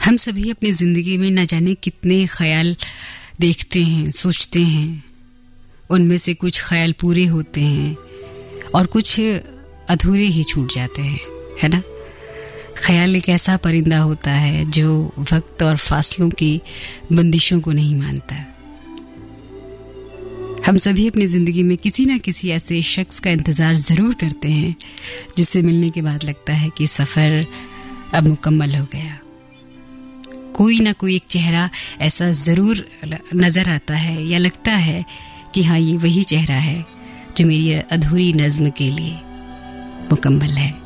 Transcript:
हम सभी अपनी ज़िंदगी में न जाने कितने ख्याल देखते हैं, सोचते हैं। उनमें से कुछ ख्याल पूरे होते हैं और कुछ अधूरे ही छूट जाते हैं, है ना। ख्याल एक ऐसा परिंदा होता है जो वक्त और फासलों की बंदिशों को नहीं मानता। हम सभी अपनी ज़िंदगी में किसी न किसी ऐसे शख्स का इंतज़ार ज़रूर करते हैं जिससे मिलने के बाद लगता है कि सफ़र अब मुकम्मल हो गया। कोई ना कोई एक चेहरा ऐसा ज़रूर नज़र आता है या लगता है कि हाँ, ये वही चेहरा है जो मेरी अधूरी नज़्म के लिए मुकम्मल है।